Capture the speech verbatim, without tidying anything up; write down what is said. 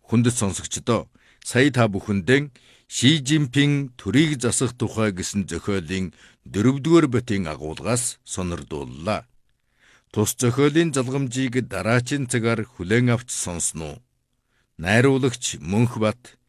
Хүндэт сонсогчдоо, сая та бүхэндээ Ши Жинпин төрийг засах тухай гэсэн зохиолын дөрөвдүгээр битийн агуулгаас сонирдууллаа. Тус зохиолын залгамжийг дараачин цагаар хүлээн авч сонсноо. Найруулагч Мөнхбат,